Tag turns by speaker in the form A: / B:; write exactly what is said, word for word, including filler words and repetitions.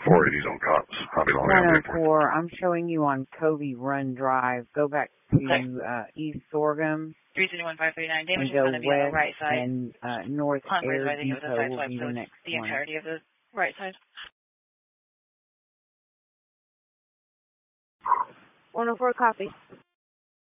A: four eighties on Cops. I'll be long
B: one oh four, I'm showing you on Covey Run Drive. Go back to
C: okay.
B: uh, East Sorghum.
C: three seventy-one, five thirty-nine. Damage is
B: go
C: going to be on the right
B: west
C: side.
B: and uh, North
C: Hunt
B: Air
C: I think it was a
B: Depot
C: side
B: will
C: swipe,
B: be
C: so
B: the
C: it's
B: next
C: the
B: one.
C: entirety of the right side.
D: one oh four, copy.